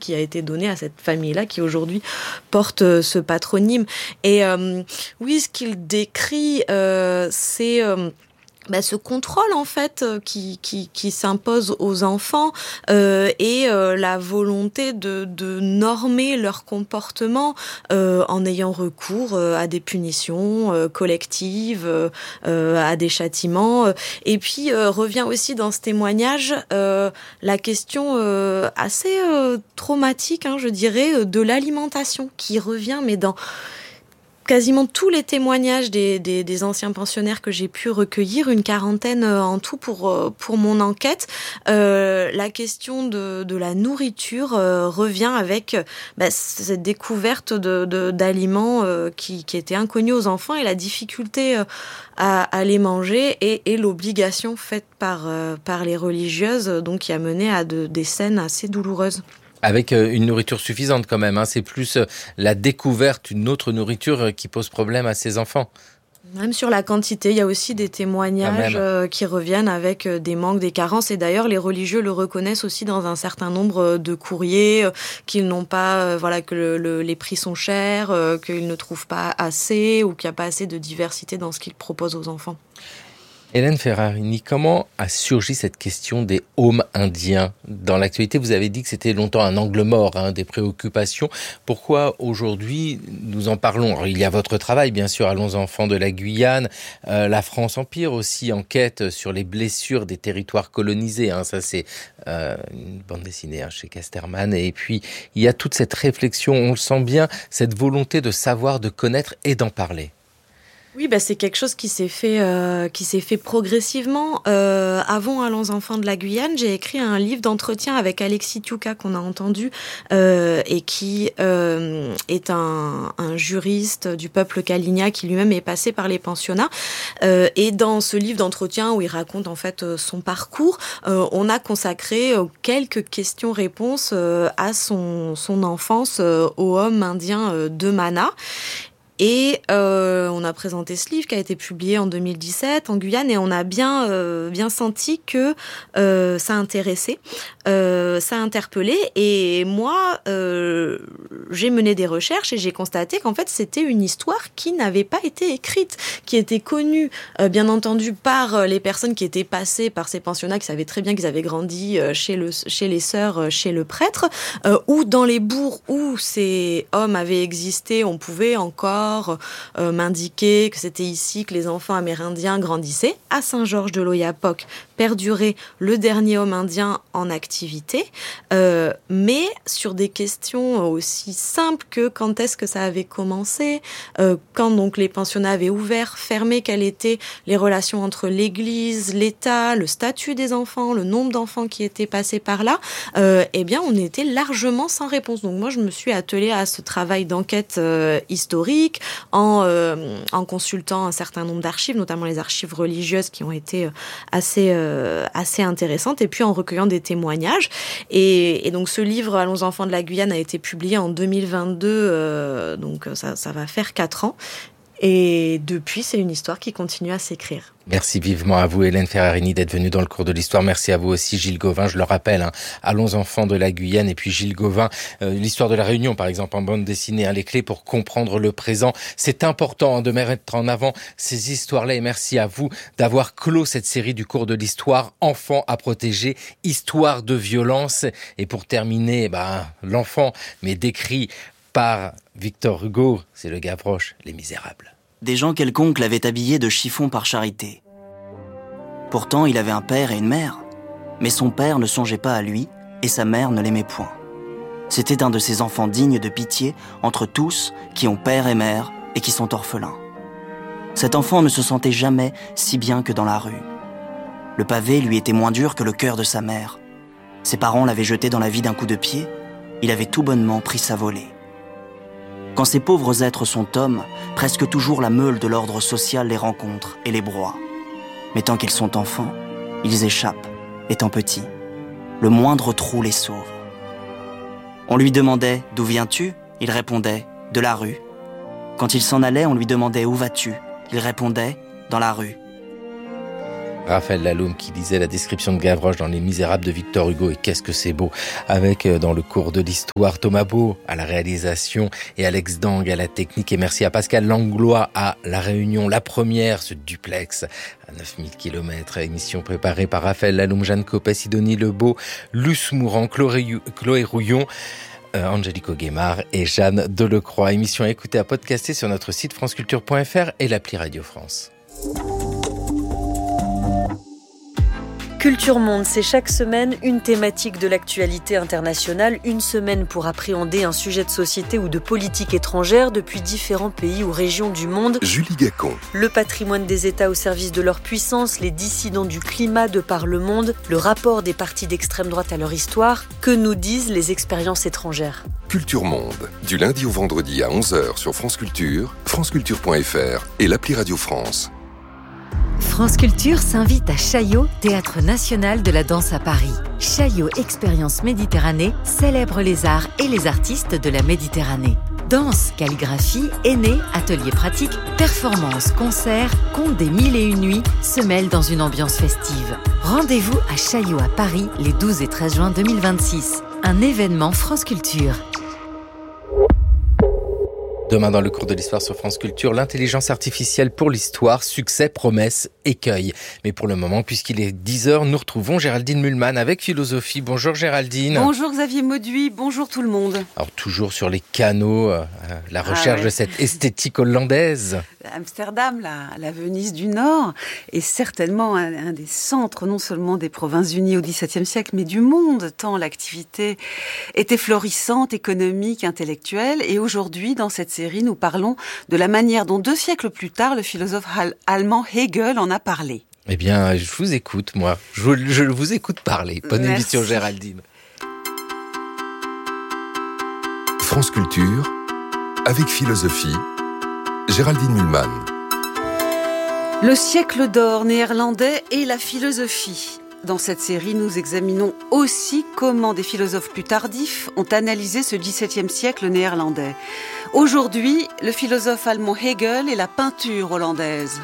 qui a été donné à cette famille-là qui aujourd'hui porte ce patronyme. Et oui, ce qu'il décrit, c'est ce contrôle en fait qui s'impose aux enfants et la volonté de normer leur comportement en ayant recours à des punitions collectives, à des châtiments. Et puis revient aussi dans ce témoignage la question assez traumatique, je dirais, de l'alimentation qui revient, mais dans quasiment tous les témoignages des anciens pensionnaires que j'ai pu recueillir, une quarantaine en tout pour mon enquête, la question de la nourriture revient avec cette découverte d'aliments qui étaient inconnus aux enfants et la difficulté à les manger et l'obligation faite par les religieuses, donc qui a mené à des scènes assez douloureuses. Avec une nourriture suffisante quand même, c'est plus la découverte d'une autre nourriture qui pose problème à ces enfants. Même sur la quantité, il y a aussi des témoignages qui reviennent avec des manques, des carences. Et d'ailleurs, les religieux le reconnaissent aussi dans un certain nombre de courriers, qu'ils n'ont pas, que les prix sont chers, qu'ils ne trouvent pas assez ou qu'il n'y a pas assez de diversité dans ce qu'ils proposent aux enfants. Hélène Ferrarini, comment a surgi cette question des homes indiens ? Dans l'actualité, vous avez dit que c'était longtemps un angle mort, des préoccupations. Pourquoi aujourd'hui nous en parlons ? Alors, il y a votre travail, bien sûr, Allons enfants de la Guyane. La France Empire aussi enquête sur les blessures des territoires colonisés. Ça, c'est une bande dessinée chez Casterman. Et puis, il y a toute cette réflexion, on le sent bien, cette volonté de savoir, de connaître et d'en parler. Oui, c'est quelque chose qui s'est fait progressivement. Avant Allons enfants de la Guyane, j'ai écrit un livre d'entretien avec Alexis Tiouka qu'on a entendu et qui est un juriste du peuple Kalinia qui lui-même est passé par les pensionnats. Et dans ce livre d'entretien où il raconte en fait son parcours, on a consacré quelques questions-réponses à son enfance au homme indien de Mana. Et on a présenté ce livre qui a été publié en 2017 en Guyane et on a bien senti que ça intéressait, ça interpellait. Et moi, j'ai mené des recherches et j'ai constaté qu'en fait, c'était une histoire qui n'avait pas été écrite, qui était connue, bien entendu, par les personnes qui étaient passées par ces pensionnats, qui savaient très bien qu'ils avaient grandi chez les sœurs, chez le prêtre, ou dans les bourgs où ces hommes avaient existé, on pouvait encore m'indiquer que c'était ici que les enfants amérindiens grandissaient. À Saint-Georges-de-l'Oyapock perdurait le dernier homme indien en activité, mais sur des questions aussi simples que quand est-ce que ça avait commencé, quand donc les pensionnats avaient ouvert, fermé, quelles étaient les relations entre l'Église, l'État, le statut des enfants, le nombre d'enfants qui étaient passés par là, on était largement sans réponse. Donc moi, je me suis attelée à ce travail d'enquête historique en consultant un certain nombre d'archives, notamment les archives religieuses qui ont été assez intéressantes, et puis en recueillant des témoignages. Et donc ce livre, Allons enfants de la Guyane, a été publié en 2022, donc ça va faire 4 ans. Et depuis, c'est une histoire qui continue à s'écrire. Merci vivement à vous, Hélène Ferrarini, d'être venue dans le cours de l'histoire. Merci à vous aussi, Gilles Gauvin. Je le rappelle, Allons enfants de la Guyane. Et puis Gilles Gauvin, l'histoire de la Réunion, par exemple, en bande dessinée, les clés pour comprendre le présent. C'est important de mettre en avant ces histoires-là. Et merci à vous d'avoir clos cette série du cours de l'histoire. Enfants à protéger, histoire de violence. Et pour terminer, l'enfant, mais décrit par Victor Hugo, c'est le Gavroche, Les Misérables. Des gens quelconques l'avaient habillé de chiffon par charité. Pourtant, il avait un père et une mère. Mais son père ne songeait pas à lui et sa mère ne l'aimait point. C'était un de ces enfants dignes de pitié entre tous qui ont père et mère et qui sont orphelins. Cet enfant ne se sentait jamais si bien que dans la rue. Le pavé lui était moins dur que le cœur de sa mère. Ses parents l'avaient jeté dans la vie d'un coup de pied. Il avait tout bonnement pris sa volée. Quand ces pauvres êtres sont hommes, presque toujours la meule de l'ordre social les rencontre et les broie. Mais tant qu'ils sont enfants, ils échappent, étant petits. Le moindre trou les sauve. On lui demandait « D'où viens-tu » Il répondait « De la rue ». Quand il s'en allait, on lui demandait « Où vas-tu » Il répondait « Dans la rue ». Raphaël Laloum qui lisait la description de Gavroche dans Les Misérables de Victor Hugo, et qu'est-ce que c'est beau, avec dans le cours de l'histoire Thomas Beau à la réalisation et Alex Dang à la technique, et merci à Pascal Langlois à La Réunion, la première, ce duplex à 9000 km, émission préparée par Raphaël Laloum, Jeanne Copet, Sidonie Lebeau, Luce Mourant, Chloé Rouillon, Angélique Guémard et Jeanne Delecroix. Émission à écouter, à podcaster sur notre site franceculture.fr et l'appli Radio France. Culture Monde, c'est chaque semaine une thématique de l'actualité internationale, une semaine pour appréhender un sujet de société ou de politique étrangère depuis différents pays ou régions du monde. Julie Gacon. Le patrimoine des États au service de leur puissance, les dissidents du climat de par le monde, le rapport des partis d'extrême droite à leur histoire, que nous disent les expériences étrangères. Culture Monde, du lundi au vendredi à 11h sur France Culture, franceculture.fr et l'appli Radio France. France Culture s'invite à Chaillot, Théâtre National de la Danse à Paris. Chaillot Expérience Méditerranée célèbre les arts et les artistes de la Méditerranée. Danse, calligraphie, aînés, ateliers pratiques, performances, concerts, contes des 1001 nuits se mêlent dans une ambiance festive. Rendez-vous à Chaillot à Paris les 12 et 13 juin 2026. Un événement France Culture. Demain dans le cours de l'histoire sur France Culture, l'intelligence artificielle pour l'histoire, succès, promesses, écueils. Mais pour le moment, puisqu'il est 10h, nous retrouvons Géraldine Mühlmann avec Philosophie. Bonjour Géraldine. Bonjour Xavier Mauduit, bonjour tout le monde. Alors toujours sur les canaux, la recherche de cette esthétique hollandaise. Amsterdam, la Venise du Nord, est certainement un des centres non seulement des Provinces-Unies au XVIIe siècle, mais du monde, tant l'activité était florissante, économique, intellectuelle. Et aujourd'hui, dans cette série, nous parlons de la manière dont 2 siècles plus tard, le philosophe allemand Hegel en a parlé. Eh bien, je vous écoute, moi. Je vous écoute parler. Bonne émission, Géraldine. France Culture, avec Philosophie, Géraldine Mühlmann. Le siècle d'or néerlandais et la philosophie. Dans cette série, nous examinons aussi comment des philosophes plus tardifs ont analysé ce XVIIe siècle néerlandais. Aujourd'hui, le philosophe allemand Hegel et la peinture hollandaise.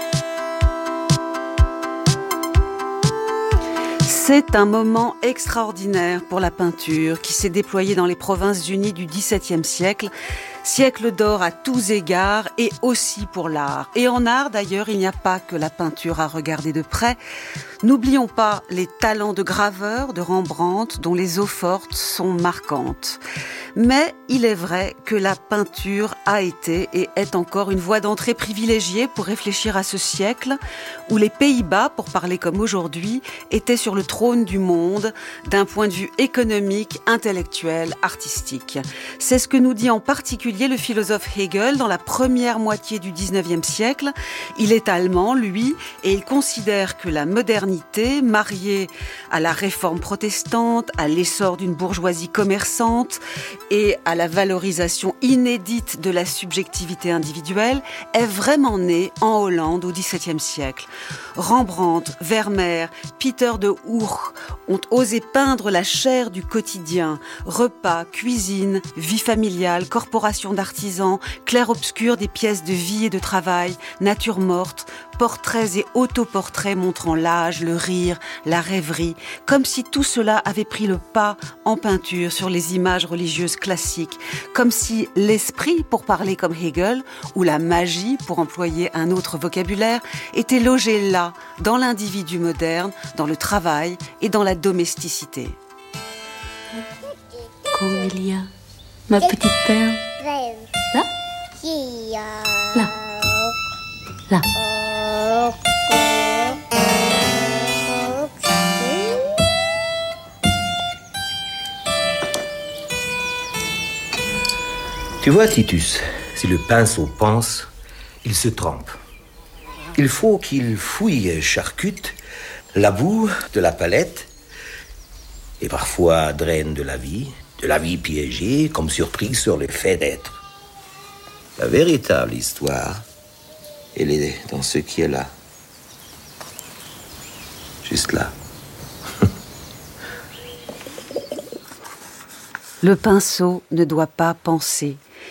C'est un moment extraordinaire pour la peinture qui s'est déployée dans les Provinces-Unies du XVIIe siècle. Siècle d'or à tous égards et aussi pour l'art. Et en art, d'ailleurs, il n'y a pas que la peinture à regarder de près. N'oublions pas les talents de graveur de Rembrandt, dont les eaux fortes sont marquantes. Mais il est vrai que la peinture a été et est encore une voie d'entrée privilégiée pour réfléchir à ce siècle où les Pays-Bas, pour parler comme aujourd'hui, étaient sur le trône du monde d'un point de vue économique, intellectuel, artistique. C'est ce que nous dit en particulier le philosophe Hegel dans la première moitié du XIXe siècle. Il est allemand, lui, et il considère que la modernité, mariée à la réforme protestante, à l'essor d'une bourgeoisie commerçante et à la valorisation inédite de la subjectivité individuelle, est vraiment née en Hollande au XVIIe siècle. Rembrandt, Vermeer, Peter de Hoogh ont osé peindre la chair du quotidien, repas, cuisine, vie familiale, corporation d'artisans, clair-obscur des pièces de vie et de travail, nature morte, portraits et autoportraits montrant l'âge, le rire, la rêverie, comme si tout cela avait pris le pas en peinture sur les images religieuses classiques, comme si l'esprit, pour parler comme Hegel, ou la magie, pour employer un autre vocabulaire, était logé là, dans l'individu moderne, dans le travail et dans la domesticité. Combien, ma petite perle? Là? Là. Là. Tu vois, Titus, si le pinceau pense, il se trompe. Il faut qu'il fouille et charcute, laboure de la palette, et parfois draine de la vie piégée comme surprise sur le fait d'être. La véritable histoire, elle est dans ce qui est là. Juste là. Le pinceau ne doit pas penser.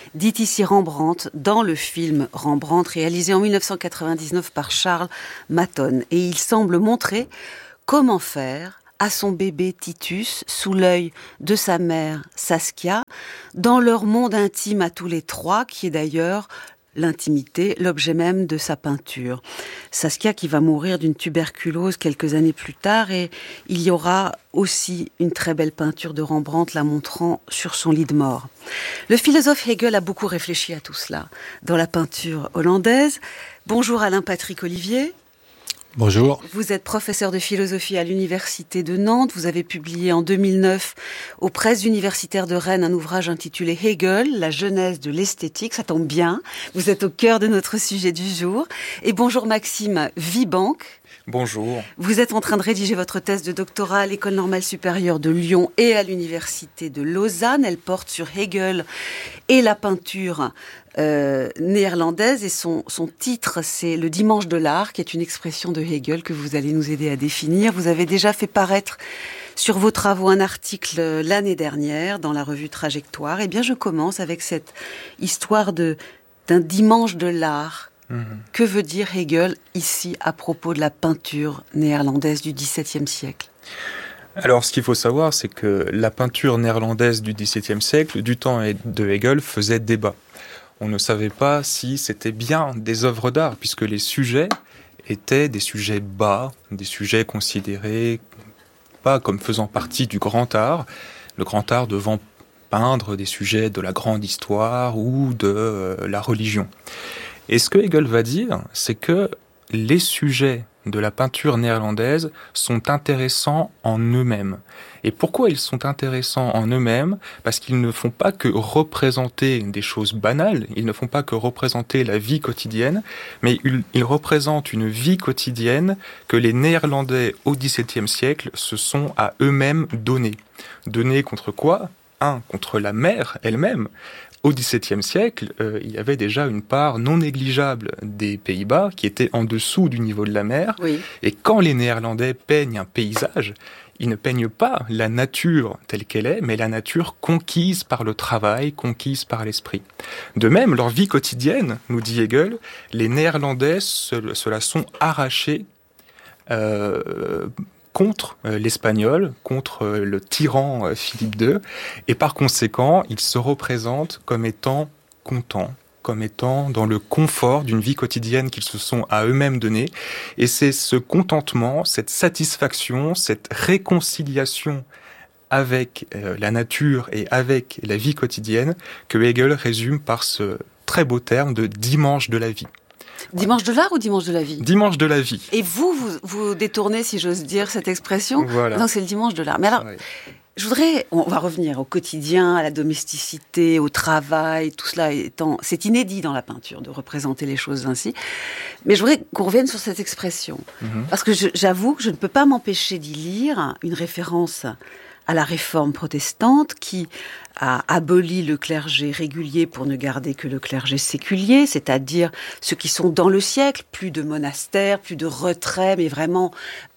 dit ici Rembrandt dans le film Rembrandt, réalisé en 1999 par Charles Maton. Et il semble montrer comment faire à son bébé Titus, sous l'œil de sa mère Saskia, dans leur monde intime à tous les trois, qui est d'ailleurs l'intimité, l'objet même de sa peinture. Saskia qui va mourir d'une tuberculose quelques années plus tard, et il y aura aussi une très belle peinture de Rembrandt la montrant sur son lit de mort. Le philosophe Hegel a beaucoup réfléchi à tout cela dans la peinture hollandaise. Bonjour Alain-Patrick Olivier. Bonjour. Vous êtes professeur de philosophie à l'Université de Nantes. Vous avez publié en 2009 aux Presses universitaires de Rennes un ouvrage intitulé Hegel, la genèse de l'esthétique. Ça tombe bien. Vous êtes au cœur de notre sujet du jour. Et bonjour Maxime Vibank. Bonjour. Vous êtes en train de rédiger votre thèse de doctorat à l'École normale supérieure de Lyon et à l'Université de Lausanne. Elle porte sur Hegel et la peinture néerlandaise, et son titre c'est Le dimanche de l'art, qui est une expression de Hegel que vous allez nous aider à définir. Vous avez déjà fait paraître sur vos travaux un article l'année dernière dans la revue Trajectoire. Eh bien je commence avec cette histoire d'un dimanche de l'art. Que veut dire Hegel ici à propos de la peinture néerlandaise du XVIIe siècle ? Alors, ce qu'il faut savoir, c'est que la peinture néerlandaise du XVIIe siècle, du temps de Hegel, faisait débat. On ne savait pas si c'était bien des œuvres d'art, puisque les sujets étaient des sujets bas, des sujets considérés pas comme faisant partie du grand art, le grand art devant peindre des sujets de la grande histoire ou de la religion. Et ce que Hegel va dire, c'est que les sujets de la peinture néerlandaise sont intéressants en eux-mêmes. Et pourquoi ils sont intéressants en eux-mêmes ? Parce qu'ils ne font pas que représenter des choses banales, ils ne font pas que représenter la vie quotidienne, mais ils représentent une vie quotidienne que les Néerlandais au XVIIe siècle se sont à eux-mêmes donnés. Donnés contre quoi ? Contre la mer elle-même. Au XVIIe siècle, il y avait déjà une part non négligeable des Pays-Bas qui était en dessous du niveau de la mer. Oui. Et quand les Néerlandais peignent un paysage, ils ne peignent pas la nature telle qu'elle est, mais la nature conquise par le travail, conquise par l'esprit. De même, leur vie quotidienne, nous dit Hegel, les Néerlandais se la sont arrachés contre l'Espagnol, contre le tyran Philippe II, et par conséquent, ils se représentent comme étant contents, comme étant dans le confort d'une vie quotidienne qu'ils se sont à eux-mêmes donnée. Et c'est ce contentement, cette satisfaction, cette réconciliation avec la nature et avec la vie quotidienne que Hegel résume par ce très beau terme de dimanche de la vie. Dimanche de l'art ou dimanche de la vie ? Dimanche de la vie. Et vous détournez, si j'ose dire, cette expression ? Voilà. Non, c'est le dimanche de l'art. Mais alors, oui. On va revenir au quotidien, à la domesticité, au travail, tout cela c'est inédit dans la peinture de représenter les choses ainsi. Mais je voudrais qu'on revienne sur cette expression. Parce que j'avoue que je ne peux pas m'empêcher d'y lire une référence à la réforme protestante qui a aboli le clergé régulier pour ne garder que le clergé séculier, c'est-à-dire ceux qui sont dans le siècle, plus de monastères, plus de retraits, mais vraiment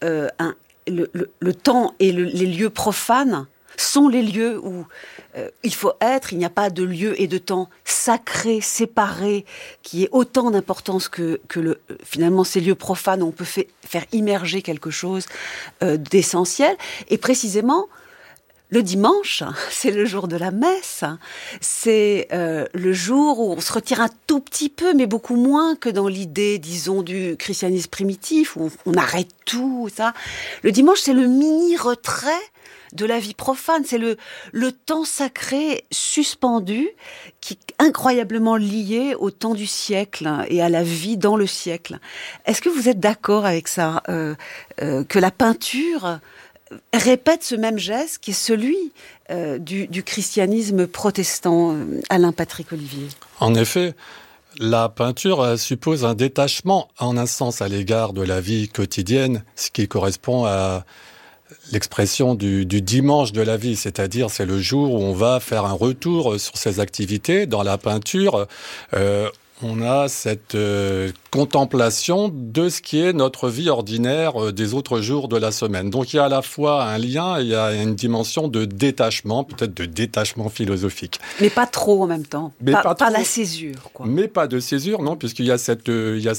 le temps et les lieux profanes sont les lieux où il faut être. Il n'y a pas de lieu et de temps sacré, séparé, qui ait autant d'importance que finalement ces lieux profanes où on peut faire immerger quelque chose d'essentiel. Et précisément, le dimanche, c'est le jour de la messe, c'est le jour où on se retire un tout petit peu, mais beaucoup moins que dans l'idée, disons, du christianisme primitif, où on arrête tout, ça. Le dimanche, c'est le mini-retrait de la vie profane, c'est le temps sacré suspendu, qui est incroyablement lié au temps du siècle et à la vie dans le siècle. Est-ce que vous êtes d'accord avec ça, que la peinture répète ce même geste qui est celui du christianisme protestant, Alain-Patrick Olivier ? En effet, la peinture suppose un détachement, en un sens, à l'égard de la vie quotidienne, ce qui correspond à l'expression du dimanche de la vie, c'est-à-dire c'est le jour où on va faire un retour sur ses activités. Dans la peinture, on a cette contemplation de ce qui est notre vie ordinaire des autres jours de la semaine. Donc il y a à la fois un lien, il y a une dimension de détachement, peut-être de détachement philosophique. Mais pas trop en même temps, pas la césure, quoi. Mais pas de césure, non, puisqu'il y a cette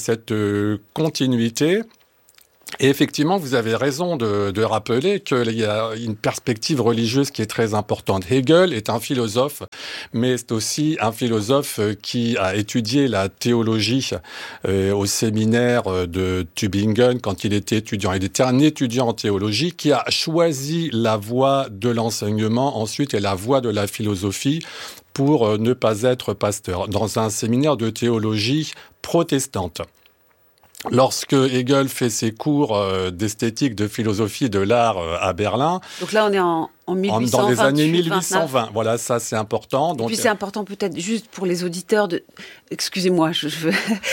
continuité. Et effectivement, vous avez raison de rappeler qu'il y a une perspective religieuse qui est très importante. Hegel est un philosophe, mais c'est aussi un philosophe qui a étudié la théologie au séminaire de Tübingen quand il était étudiant. Il était un étudiant en théologie qui a choisi la voie de l'enseignement ensuite et la voie de la philosophie pour ne pas être pasteur, dans un séminaire de théologie protestante. Lorsque Hegel fait ses cours d'esthétique, de philosophie, de l'art à Berlin... Donc là, on est en 1820, dans les années 1820. 1820. Voilà, ça c'est important. Donc, et puis c'est important peut-être juste pour les auditeurs excusez-moi, je veux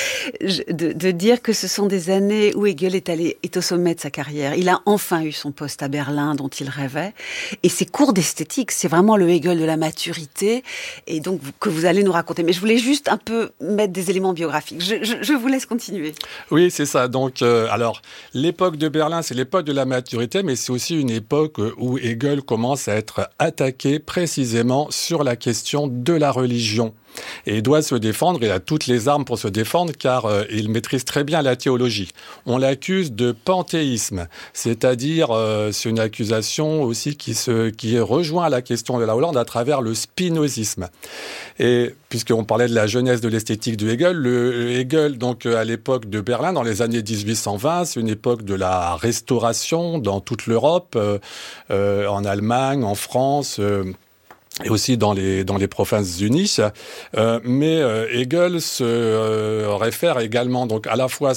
de dire que ce sont des années où Hegel est au sommet de sa carrière. Il a enfin eu son poste à Berlin dont il rêvait. Et ses cours d'esthétique, c'est vraiment le Hegel de la maturité et donc que vous allez nous raconter. Mais je voulais juste un peu mettre des éléments biographiques. Je vous laisse continuer. Oui, c'est ça. Donc, alors, l'époque de Berlin, c'est l'époque de la maturité, mais c'est aussi une époque où Hegel commence à être attaqué précisément sur la question de la religion. Et il doit se défendre, il a toutes les armes pour se défendre car il maîtrise très bien la théologie. On l'accuse de panthéisme, c'est-à-dire c'est une accusation aussi qui rejoint la question de la Hollande à travers le spinozisme. Et puisqu'on parlait de la jeunesse de l'esthétique de Hegel, le Hegel donc à l'époque de Berlin, dans les années 1820, c'est une époque de la restauration dans toute l'Europe, en Allemagne, en France. Et aussi dans les Provinces-Unies, mais Hegel se réfère également donc à la fois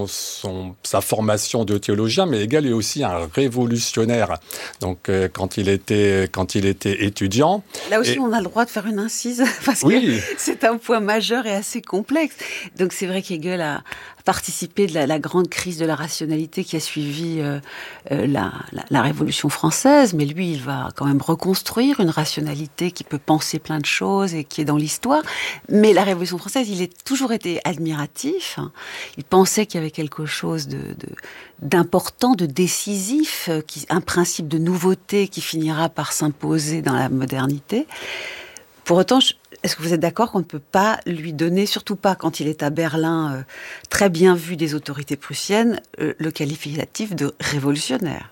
sa formation de théologien, mais Hegel est aussi un révolutionnaire. Donc quand il était étudiant. Là aussi, on a le droit de faire une incise parce que c'est un point majeur et assez complexe. Donc c'est vrai qu'Hegel a participé de la grande crise de la rationalité qui a suivi la Révolution française, mais lui, il va quand même reconstruire une rationalité qui peut penser plein de choses et qui est dans l'histoire. Mais la Révolution française, il a toujours été admiratif. Il pensait qu'il y avait quelque chose d'important, de décisif, un principe de nouveauté qui finira par s'imposer dans la modernité. Pour autant, est-ce que vous êtes d'accord qu'on ne peut pas lui donner, surtout pas quand il est à Berlin, très bien vu des autorités prussiennes, le qualificatif de révolutionnaire ?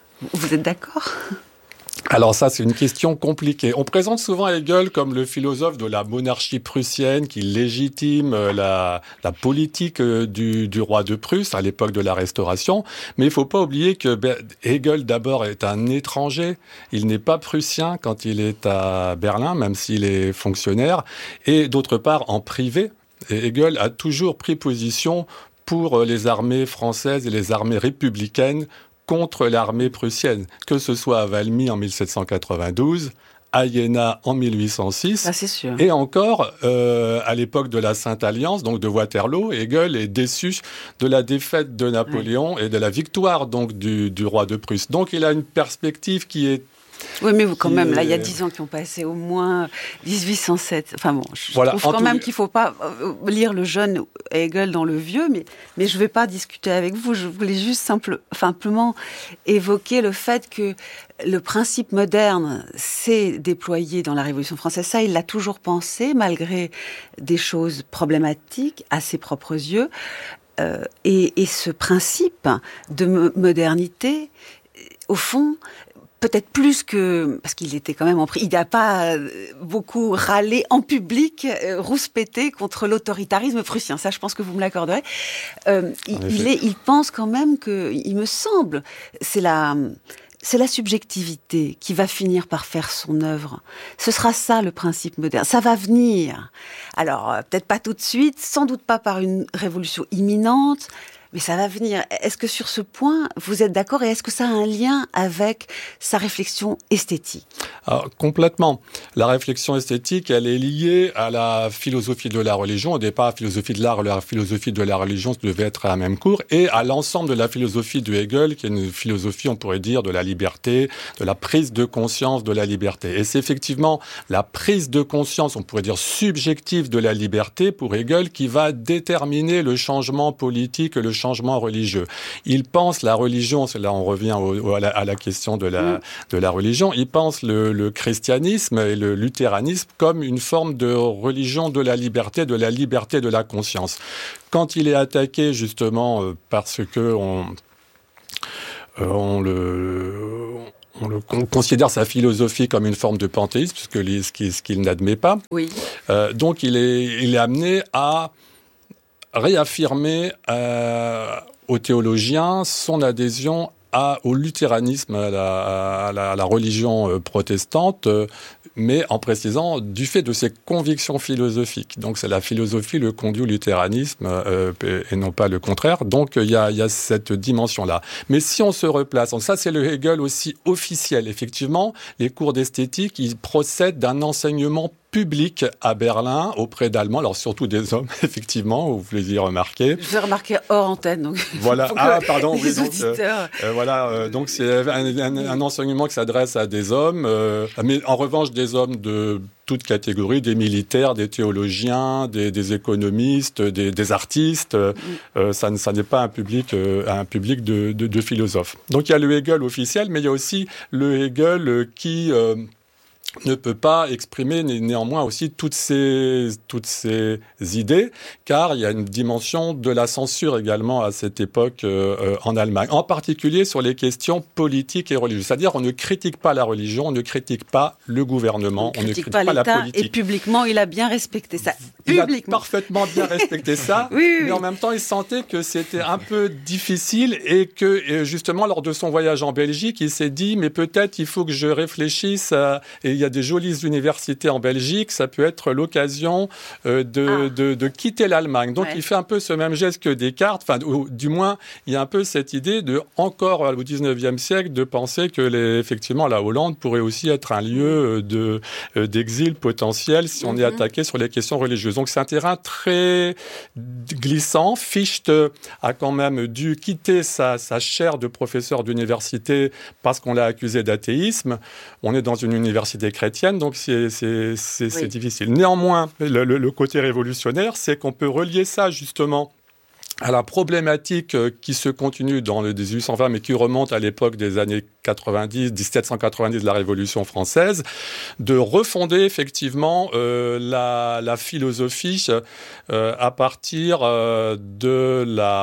Vous êtes d'accord ? Alors ça, c'est une question compliquée. On présente souvent Hegel comme le philosophe de la monarchie prussienne qui légitime la politique du roi de Prusse à l'époque de la Restauration. Mais il ne faut pas oublier que Hegel, d'abord, est un étranger. Il n'est pas prussien quand il est à Berlin, même s'il est fonctionnaire. Et d'autre part, en privé, Hegel a toujours pris position pour les armées françaises et les armées républicaines contre l'armée prussienne, que ce soit à Valmy en 1792, à Iéna en 1806, ah, c'est sûr. Et encore à l'époque de la Sainte-Alliance, donc de Waterloo, Hegel est déçu de la défaite de Napoléon et de la victoire donc du roi de Prusse. Donc il a une perspective qui est oui, mais quand même, là, il y a 10 ans qui ont passé, au moins 1807. Enfin bon, je trouve quand même qu'il ne faut pas lire le jeune Hegel dans le vieux, mais je ne vais pas discuter avec vous. Je voulais juste simplement évoquer le fait que le principe moderne s'est déployé dans la Révolution française. Ça, il l'a toujours pensé, malgré des choses problématiques à ses propres yeux. Et ce principe de modernité, au fond, peut-être plus que... Parce qu'il était quand même il n'a pas beaucoup râlé en public, rouspété contre l'autoritarisme prussien. Ça, je pense que vous me l'accorderez. Il pense quand même que, il me semble, c'est la subjectivité qui va finir par faire son œuvre. Ce sera ça, le principe moderne. Ça va venir. Alors, peut-être pas tout de suite, sans doute pas par une révolution imminente, Mais ça va venir. Est-ce que sur ce point, vous êtes d'accord et est-ce que ça a un lien avec sa réflexion esthétique ? Alors, complètement. La réflexion esthétique, elle est liée à la philosophie de la religion. Au départ, la philosophie de l'art et la philosophie de la religion devaient être à la même cour, et à l'ensemble de la philosophie de Hegel, qui est une philosophie, on pourrait dire, de la liberté, de la prise de conscience de la liberté. Et c'est effectivement la prise de conscience, on pourrait dire subjective de la liberté pour Hegel, qui va déterminer le changement politique, le changement religieux. Il pense la religion, là on revient à la question de la religion, il pense le christianisme et le luthéranisme comme une forme de religion de la liberté de la conscience. Quand il est attaqué justement parce que on considère sa philosophie comme une forme de panthéisme, ce qu'il n'admet pas. Oui. Donc il est amené à réaffirmer aux théologiens son adhésion au luthéranisme, à la religion protestante, mais en précisant du fait de ses convictions philosophiques. Donc c'est la philosophie le conduit au luthéranisme et non pas le contraire. Donc il y a cette dimension-là. Mais si on se replace, donc ça c'est le Hegel aussi officiel. Effectivement, les cours d'esthétique, ils procèdent d'un enseignement public à Berlin auprès d'Allemands, alors surtout des hommes, effectivement, vous les y remarquez. Je vous ai remarqué hors antenne. Donc voilà, pardon. Les auditeurs... donc c'est un enseignement qui s'adresse à des hommes, mais en revanche des hommes de toutes catégories, des militaires, des théologiens, des économistes, des artistes. Ça n'est pas un public de philosophes. Donc il y a le Hegel officiel, mais il y a aussi le Hegel qui ne peut pas exprimer néanmoins aussi toutes ces idées, car il y a une dimension de la censure également à cette époque en Allemagne, en particulier sur les questions politiques et religieuses. C'est-à-dire on ne critique pas la religion, on ne critique pas le gouvernement, on ne critique pas la politique. Et publiquement, il a bien respecté ça. Il a parfaitement bien respecté ça, oui. Mais en même temps, il sentait que c'était un peu difficile et que justement, lors de son voyage en Belgique, il s'est dit, mais peut-être il faut que je réfléchisse et il y a des jolies universités en Belgique, ça peut être l'occasion de quitter l'Allemagne. Donc, il fait un peu ce même geste que Descartes, enfin, du moins, il y a un peu cette idée de, encore au 19e siècle, de penser que effectivement, la Hollande pourrait aussi être un lieu d'exil potentiel si on est attaqué sur les questions religieuses. Donc, c'est un terrain très glissant. Fichte a quand même dû quitter sa chaire de professeur d'université parce qu'on l'a accusé d'athéisme. On est dans une université chrétienne, donc c'est difficile. Néanmoins, le côté révolutionnaire, c'est qu'on peut relier ça justement à la problématique qui se continue dans le 1820, mais qui remonte à l'époque des années 1790 de la Révolution française, de refonder effectivement la philosophie à partir de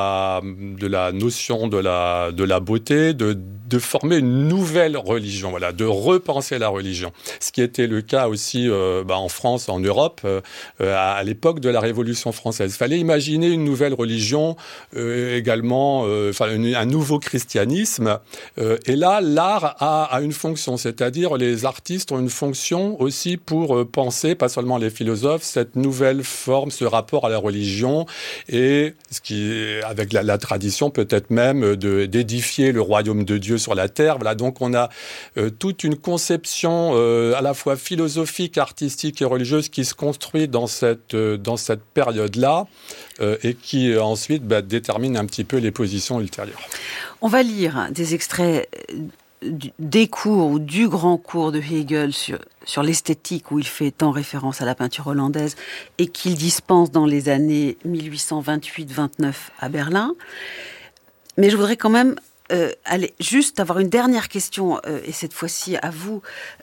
la notion de la beauté, de former une nouvelle religion, voilà, de repenser la religion. Ce qui était le cas aussi en France, en Europe, à l'époque de la Révolution française. Il fallait imaginer une nouvelle religion, également un nouveau christianisme. Et là, l'art a une fonction, c'est-à-dire les artistes ont une fonction aussi pour penser, pas seulement les philosophes, cette nouvelle forme, ce rapport à la religion, et ce qui, avec la tradition peut-être même d'édifier le royaume de Dieu sur la terre. Voilà, donc on a toute une conception à la fois philosophique, artistique et religieuse qui se construit dans cette période-là et qui ensuite détermine un petit peu les positions ultérieures. On va lire des extraits des cours ou du grand cours de Hegel sur l'esthétique, où il fait tant référence à la peinture hollandaise et qu'il dispense dans les années 1828-29 à Berlin. Mais je voudrais quand même juste avoir une dernière question, et cette fois-ci à vous,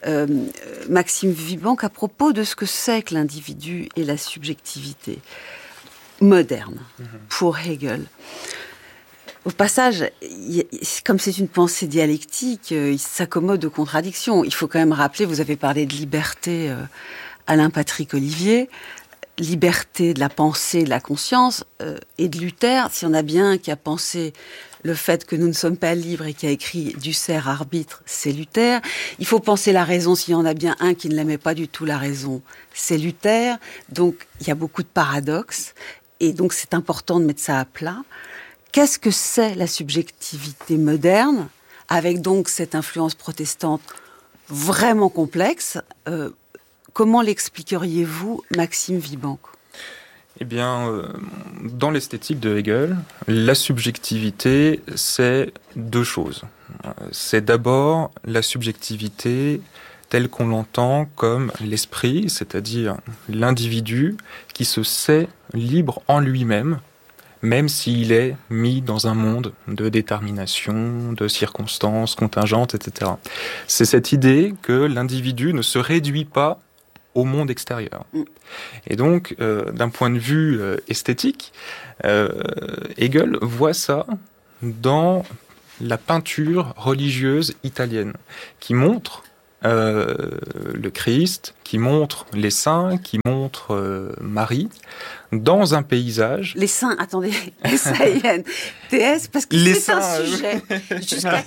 Maxime Vibank, à propos de ce que c'est que l'individu et la subjectivité moderne pour Hegel. Au passage, comme c'est une pensée dialectique, il s'accommode de contradictions. Il faut quand même rappeler, vous avez parlé de liberté, Alain Patrick Olivier, liberté de la pensée, de la conscience, et de Luther, s'il y en a bien un qui a pensé le fait que nous ne sommes pas libres et qui a écrit Ducer arbitre, c'est Luther. Il faut penser la raison, s'il y en a bien un qui ne l'aimait pas du tout la raison, c'est Luther. Donc il y a beaucoup de paradoxes, et donc c'est important de mettre ça à plat. Qu'est-ce que c'est la subjectivité moderne, avec donc cette influence protestante vraiment complexe? Comment l'expliqueriez-vous, Maxime Vibank? Eh bien, dans l'esthétique de Hegel, la subjectivité, c'est deux choses. C'est d'abord la subjectivité telle qu'on l'entend comme l'esprit, c'est-à-dire l'individu qui se sait libre en lui-même, même s'il est mis dans un monde de détermination, de circonstances contingentes, etc. C'est cette idée que l'individu ne se réduit pas au monde extérieur. Et donc, d'un point de vue esthétique, Hegel voit ça dans la peinture religieuse italienne, qui montre le Christ, qui montre les saints, qui montre Marie, dans un paysage. Les saints, attendez, S-A-I-N-T-S, parce que les c'est saints, un sujet. Jusqu'à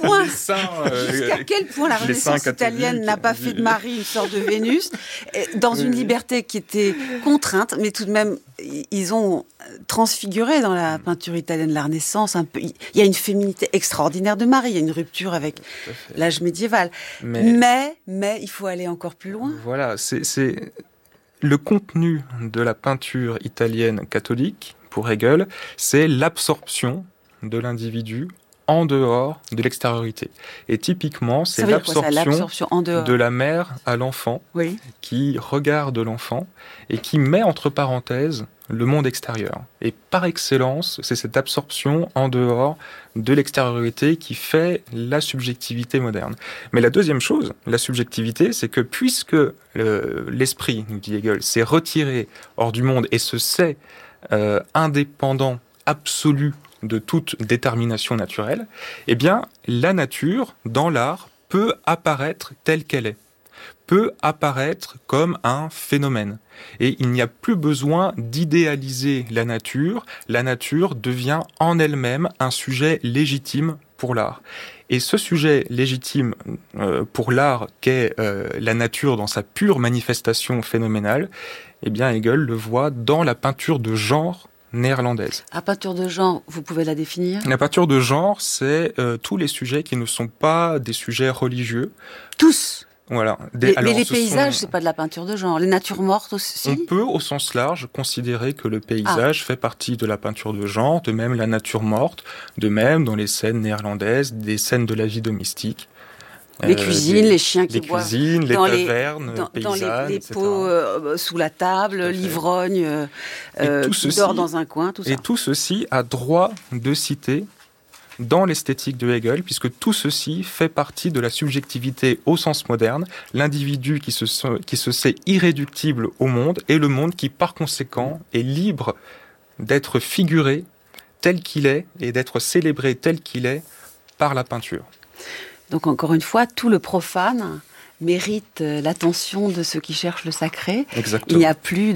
quel point la Renaissance italienne n'a pas fait de Marie une sorte de Vénus, dans une liberté qui était contrainte, mais tout de même, ils ont transfiguré dans la peinture italienne la Renaissance un peu. Il y a une féminité extraordinaire de Marie, il y a une rupture avec l'âge médiéval. Mais il faut aller encore plus loin. Voilà, c'est le contenu de la peinture italienne catholique, pour Hegel, c'est l'absorption de l'individu en dehors de l'extériorité. Et typiquement, c'est l'absorption de la mère à l'enfant, qui regarde l'enfant et qui met entre parenthèses le monde extérieur. Et par excellence, c'est cette absorption en dehors de l'extériorité qui fait la subjectivité moderne. Mais la deuxième chose, la subjectivité, c'est que puisque l'esprit, nous dit Hegel, s'est retiré hors du monde et se sait indépendant, absolu de toute détermination naturelle, eh bien, la nature, dans l'art, peut apparaître telle qu'elle est, peut apparaître comme un phénomène. Et il n'y a plus besoin d'idéaliser la nature devient en elle-même un sujet légitime pour l'art. Et ce sujet légitime pour l'art qu'est la nature dans sa pure manifestation phénoménale, eh bien Hegel le voit dans la peinture de genre néerlandaise. La peinture de genre, vous pouvez la définir? La peinture de genre, c'est tous les sujets qui ne sont pas des sujets religieux. Tous? Voilà. Mais les paysages, c'est pas de la peinture de genre. Les natures mortes aussi. On peut, au sens large, considérer que le paysage fait partie de la peinture de genre, de même la nature morte, de même dans les scènes néerlandaises, des scènes de la vie domestique. Les cuisines, les chiens qui boivent. Les cuisines, les tavernes, paysannes, les pots sous la table, l'ivrogne qui dort dans un coin, tout ça. Et tout ceci a droit de citer dans l'esthétique de Hegel, puisque tout ceci fait partie de la subjectivité au sens moderne, l'individu qui se sait irréductible au monde, et le monde qui, par conséquent, est libre d'être figuré tel qu'il est, et d'être célébré tel qu'il est par la peinture. Donc encore une fois, tout le profane mérite l'attention de ceux qui cherchent le sacré. Exactement. Il n'y a plus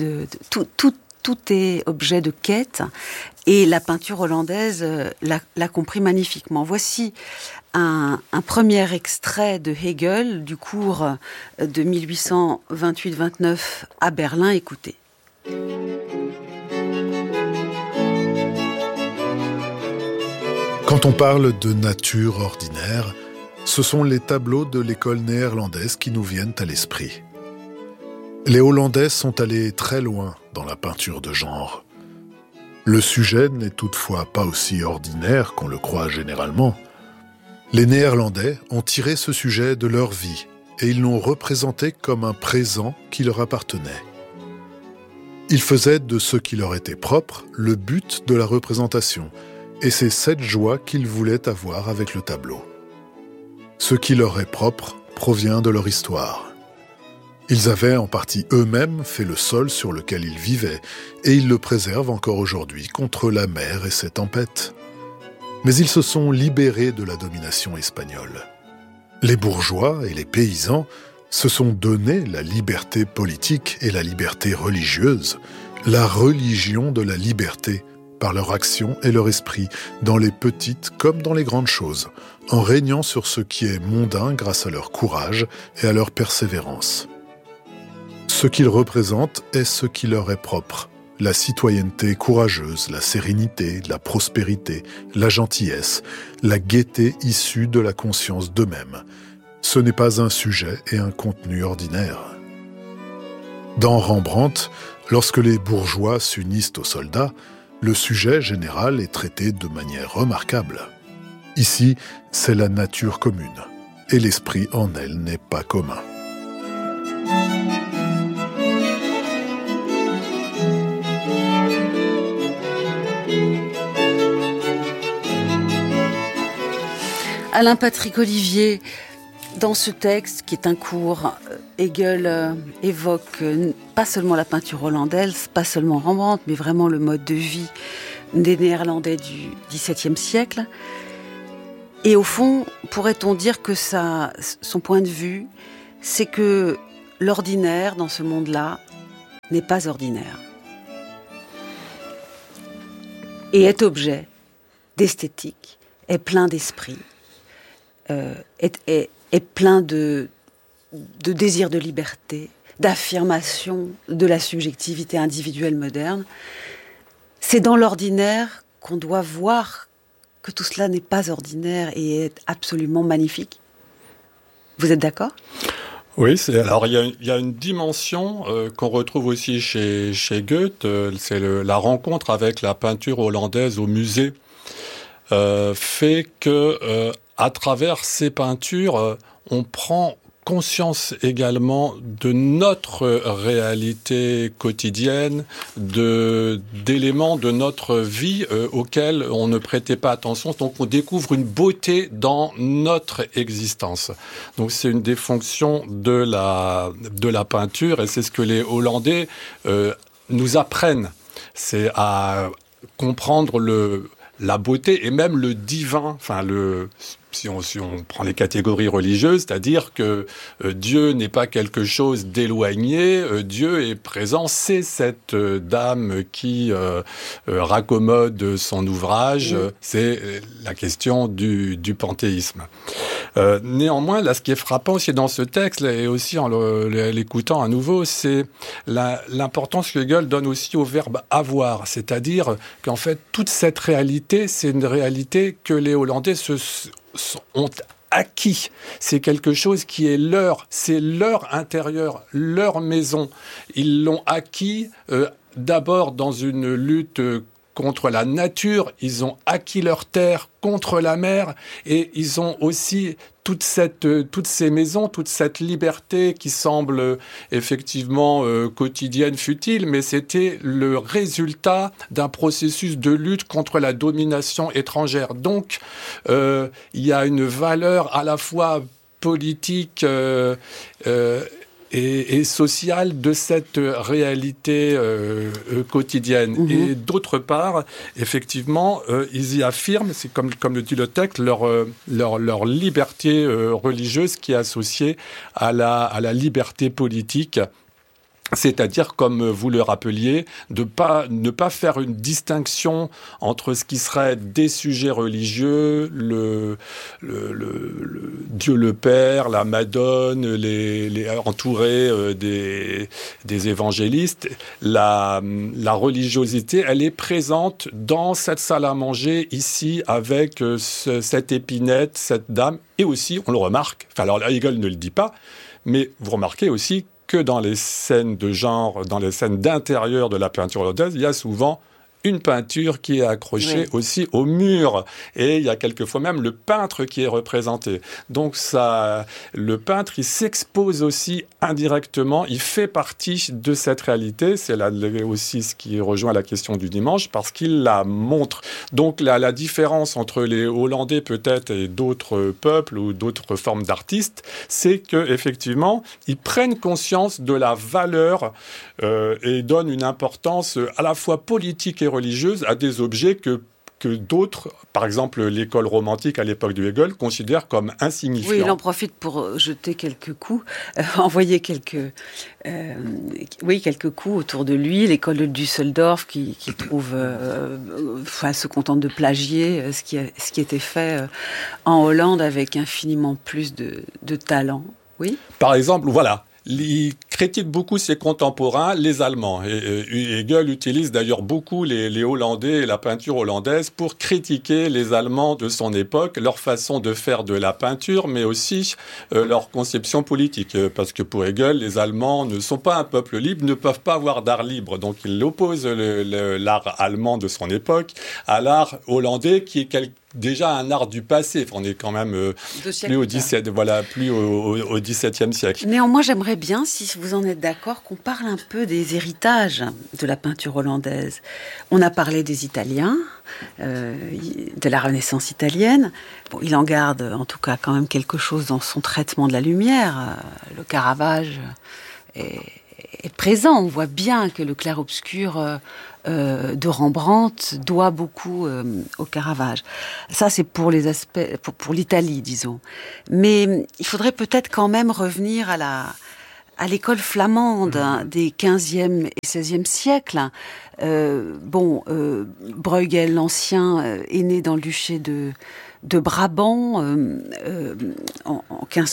tout est objet de quête, et la peinture hollandaise l'a compris magnifiquement. Voici un premier extrait de Hegel du cours de 1828-29 à Berlin. Écoutez. Quand on parle de nature ordinaire, ce sont les tableaux de l'école néerlandaise qui nous viennent à l'esprit. Les Hollandais sont allés très loin dans la peinture de genre. Le sujet n'est toutefois pas aussi ordinaire qu'on le croit généralement. Les Néerlandais ont tiré ce sujet de leur vie et ils l'ont représenté comme un présent qui leur appartenait. Ils faisaient de ce qui leur était propre le but de la représentation, et c'est cette joie qu'ils voulaient avoir avec le tableau. Ce qui leur est propre provient de leur histoire. Ils avaient en partie eux-mêmes fait le sol sur lequel ils vivaient, et ils le préservent encore aujourd'hui contre la mer et ses tempêtes. Mais ils se sont libérés de la domination espagnole. Les bourgeois et les paysans se sont donné la liberté politique et la liberté religieuse, la religion de la liberté, par leur action et leur esprit, dans les petites comme dans les grandes choses, en régnant sur ce qui est mondain grâce à leur courage et à leur persévérance. Ce qu'ils représentent est ce qui leur est propre, la citoyenneté courageuse, la sérénité, la prospérité, la gentillesse, la gaieté issue de la conscience d'eux-mêmes. Ce n'est pas un sujet et un contenu ordinaire. Dans Rembrandt, lorsque les bourgeois s'unissent aux soldats, le sujet général est traité de manière remarquable. Ici, c'est la nature commune, et l'esprit en elle n'est pas commun. Alain Patrick Olivier, dans ce texte, qui est un cours, Hegel évoque pas seulement la peinture hollandaise, pas seulement Rembrandt, mais vraiment le mode de vie des Néerlandais du XVIIe siècle. Et au fond, pourrait-on dire que son point de vue, c'est que l'ordinaire dans ce monde-là n'est pas ordinaire. Et est objet d'esthétique, est plein d'esprit, est plein de désir de liberté, d'affirmation de la subjectivité individuelle moderne. C'est dans l'ordinaire qu'on doit voir que tout cela n'est pas ordinaire et est absolument magnifique. Vous êtes d'accord ? Oui, alors il y a une dimension qu'on retrouve aussi chez Goethe, c'est la rencontre avec la peinture hollandaise au musée, fait que à travers ces peintures, on prend conscience également de notre réalité quotidienne, d'éléments de notre vie auxquels on ne prêtait pas attention. Donc on découvre une beauté dans notre existence. Donc c'est une des fonctions de la peinture, et c'est ce que les Hollandais nous apprennent. C'est à comprendre la beauté et même le divin, si on prend les catégories religieuses, c'est-à-dire que Dieu n'est pas quelque chose d'éloigné, Dieu est présent, c'est cette dame qui raccommode son ouvrage, c'est la question du panthéisme. Néanmoins, là, ce qui est frappant aussi dans ce texte, et aussi en l'écoutant à nouveau, c'est l'importance que Hegel donne aussi au verbe « avoir », c'est-à-dire qu'en fait, toute cette réalité, c'est une réalité que les Hollandais ont acquis. C'est quelque chose qui est leur, c'est leur intérieur, leur maison. Ils l'ont acquis d'abord dans une lutte contre la nature, ils ont acquis leur terre contre la mer, et ils ont aussi toutes ces maisons, toute cette liberté qui semble effectivement quotidienne, futile, mais c'était le résultat d'un processus de lutte contre la domination étrangère. Donc, il y a une valeur à la fois politique et sociale de cette réalité quotidienne. Et d'autre part, effectivement, ils y affirment, c'est comme le dit le texte, leur liberté religieuse qui est associée à la liberté politique. C'est-à-dire, comme vous le rappeliez, ne pas faire une distinction entre ce qui serait des sujets religieux, le Dieu le Père, la Madone, les entourés des évangélistes. La religiosité, elle est présente dans cette salle à manger ici avec cette épinette, cette dame, et aussi, on le remarque, alors Hegel ne le dit pas, mais vous remarquez aussi que dans les scènes de genre, dans les scènes d'intérieur de la peinture hollandaise, il y a souvent une peinture qui est accrochée aussi au mur. Et il y a quelquefois même le peintre qui est représenté. Donc le peintre, il s'expose aussi indirectement, il fait partie de cette réalité. C'est là aussi ce qui rejoint la question du dimanche, parce qu'il la montre. Donc la différence entre les Hollandais peut-être et d'autres peuples ou d'autres formes d'artistes, c'est qu'effectivement, ils prennent conscience de la valeur et donnent une importance à la fois politique et religieuse à des objets que d'autres, par exemple l'école romantique à l'époque de Hegel, considèrent comme insignifiants. Oui, il en profite pour jeter quelques coups, envoyer quelques coups autour de lui. L'école de Düsseldorf qui trouve, se contente de plagier ce qui était fait en Hollande avec infiniment plus de talent. Oui. Par exemple, voilà. Il critique beaucoup ses contemporains, les Allemands. Et Hegel utilise d'ailleurs beaucoup les Hollandais et la peinture hollandaise pour critiquer les Allemands de son époque, leur façon de faire de la peinture, mais aussi leur conception politique. Parce que pour Hegel, les Allemands ne sont pas un peuple libre, ne peuvent pas avoir d'art libre. Donc il oppose l'art allemand de son époque à l'art hollandais qui est déjà un art du passé. On est quand même plus au XVIIe siècle. Néanmoins, j'aimerais bien, si vous en êtes d'accord, qu'on parle un peu des héritages de la peinture hollandaise. On a parlé des Italiens, de la Renaissance italienne. Bon, il en garde en tout cas quand même quelque chose dans son traitement de la lumière. Le Caravage est présent. On voit bien que le clair-obscur de Rembrandt doit beaucoup au Caravage. Ça, c'est pour les aspects, pour l'Italie, disons. Mais il faudrait peut-être quand même revenir à l'école flamande des 15e et 16e siècles. Bruegel l'Ancien est né dans le duché de Brabant en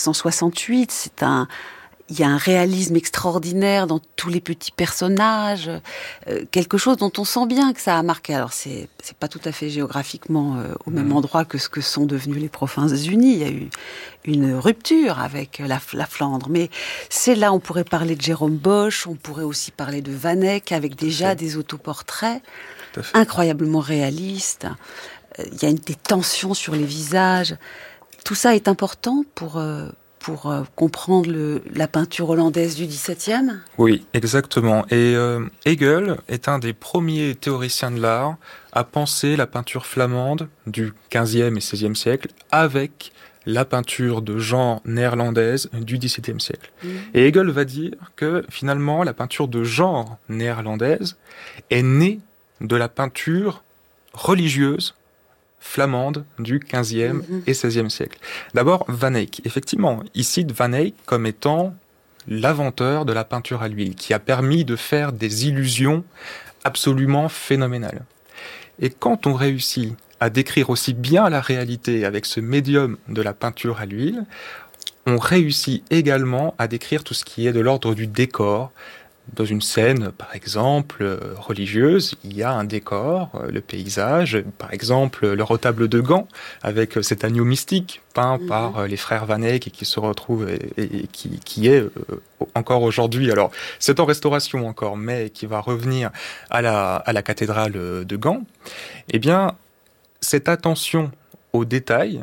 1568. Il y a un réalisme extraordinaire dans tous les petits personnages, quelque chose dont on sent bien que ça a marqué. Alors c'est pas tout à fait géographiquement au même endroit que ce que sont devenus les Provinces-Unies. Il y a eu une rupture avec la Flandre, mais c'est là on pourrait parler de Jérôme Bosch, on pourrait aussi parler de Van Eyck avec déjà des autoportraits incroyablement réalistes. Il y a des tensions sur les visages. Tout ça est important pour comprendre la peinture hollandaise du XVIIe ? Oui, exactement. Et Hegel est un des premiers théoriciens de l'art à penser la peinture flamande du XVe et XVIe siècle avec la peinture de genre néerlandaise du XVIIe siècle. Et Hegel va dire que finalement la peinture de genre néerlandaise est née de la peinture religieuse flamande du XVe et XVIe siècle. D'abord, Van Eyck. Effectivement, il cite Van Eyck comme étant l'inventeur de la peinture à l'huile, qui a permis de faire des illusions absolument phénoménales. Et quand on réussit à décrire aussi bien la réalité avec ce médium de la peinture à l'huile, on réussit également à décrire tout ce qui est de l'ordre du décor. Dans une scène, par exemple, religieuse, il y a un décor, le paysage, par exemple, le retable de Gand, avec cet agneau mystique peint par les frères Van Eyck et qui se retrouve et qui est encore aujourd'hui, alors c'est en restauration encore, mais qui va revenir à la cathédrale de Gand. Eh bien, cette attention aux détails,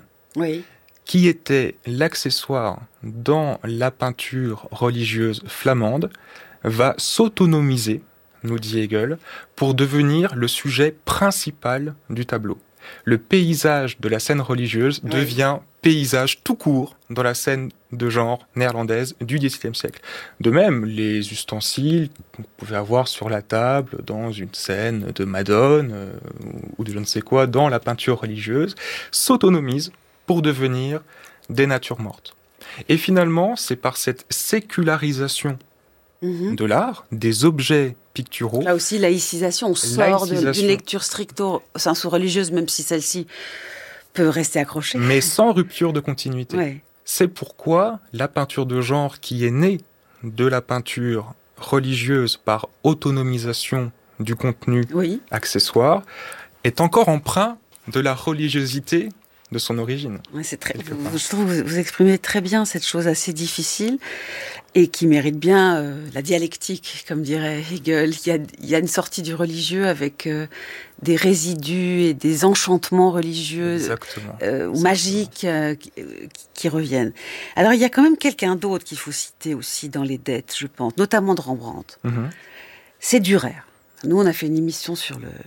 qui était l'accessoire dans la peinture religieuse flamande, va s'autonomiser, nous dit Hegel, pour devenir le sujet principal du tableau. Le paysage de la scène religieuse devient paysage tout court dans la scène de genre néerlandaise du XVIIe siècle. De même, les ustensiles que vous pouvez avoir sur la table dans une scène de Madone ou de je ne sais quoi dans la peinture religieuse s'autonomisent pour devenir des natures mortes. Et finalement, c'est par cette sécularisation de l'art, des objets picturaux. Là aussi, laïcisation, on sort d'une lecture stricto sensu religieuse, même si celle-ci peut rester accrochée. Mais sans rupture de continuité. C'est pourquoi la peinture de genre qui est née de la peinture religieuse par autonomisation du contenu accessoire est encore empreint de la religiosité de son origine. Je trouve que vous exprimez très bien cette chose assez difficile et qui mérite bien la dialectique, comme dirait Hegel. Il y a une sortie du religieux avec des résidus et des enchantements religieux ou magiques qui reviennent. Alors il y a quand même quelqu'un d'autre qu'il faut citer aussi dans les dettes, je pense, notamment de Rembrandt. C'est Dürer. Nous, on a fait une émission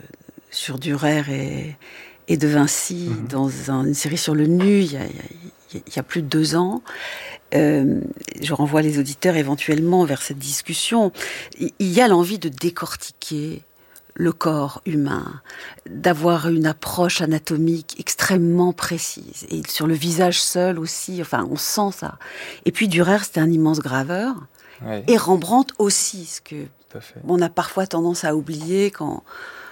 sur Dürer et de Vinci dans une série sur le nu il y a plus de 2 ans. Je renvoie les auditeurs éventuellement vers cette discussion. Il y a l'envie de décortiquer le corps humain, d'avoir une approche anatomique extrêmement précise. Et sur le visage seul aussi, enfin, on sent ça. Et puis Dürer, c'était un immense graveur. Et Rembrandt aussi, ce que on a parfois tendance à oublier quand